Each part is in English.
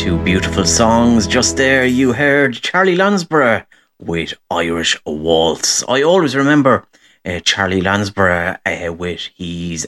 Two beautiful songs just there. You heard Charlie Lansbury with Irish Waltz. I always remember Charlie Lansbury with his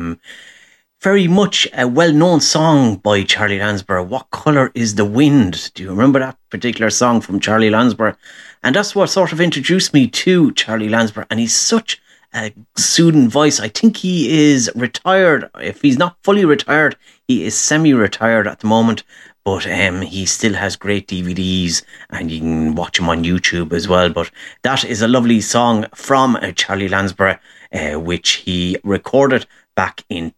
very much a well-known song by Charlie Lansbury, What Colour is the Wind? Do you remember that particular song from Charlie Lansbury? And that's what sort of introduced me to Charlie Lansbury, and he's such a soothing voice. I think he is retired. If he's not fully retired, he is semi-retired at the moment, but he still has great DVDs and you can watch him on YouTube as well. But that is a lovely song from Charlie Lansbury, which he recorded back in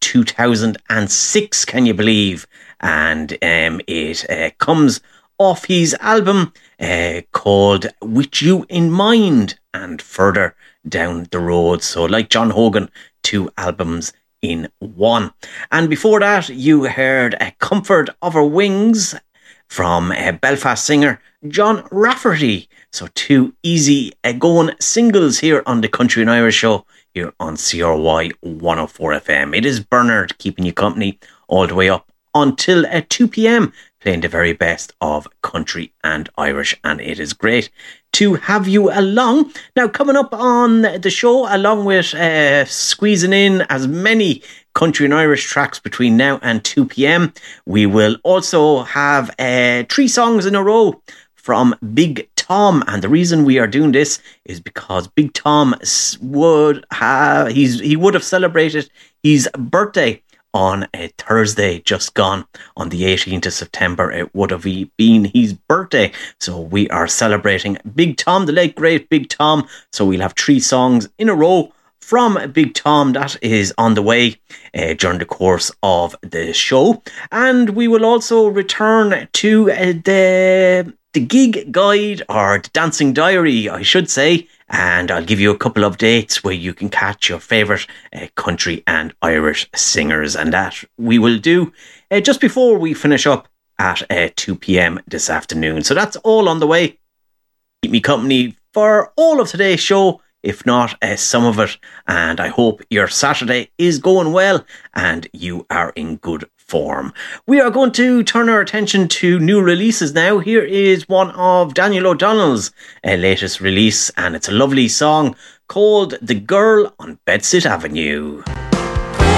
2006, can you believe? And it comes off his album called With You in Mind and Further Down the Road. So like John Hogan, 2 albums in one. And before that, you heard Comfort of Our Wings from Belfast singer John Rafferty. So 2 easy going singles here on the Country and Irish Show here on CRY 104 FM. It is Bernard keeping you company all the way up until 2 p.m, playing the very best of country and Irish, and it is great to have you along. Now, coming up on the show, along with squeezing in as many country and Irish tracks between now and 2 p.m, we will also have 3 songs in a row from Big Tom. And the reason we are doing this is because Big Tom would have celebrated his birthday on a Thursday just gone, on the 18th of September. It would have been his birthday. So we are celebrating Big Tom, the late great Big Tom. So we'll have 3 songs in a row from Big Tom. That is on the way during the course of the show. And we will also return to the gig guide, or the dancing diary, I should say. And I'll give you a couple of dates where you can catch your favourite country and Irish singers. And that we will do just before we finish up at 2 p.m. this afternoon. So that's all on the way. Keep me company for all of today's show, if not some of it. And I hope your Saturday is going well and you are in good form. We are going to turn our attention to new releases now. Here is one of Daniel O'Donnell's latest release, and it's a lovely song called The Girl on Bedsit Avenue.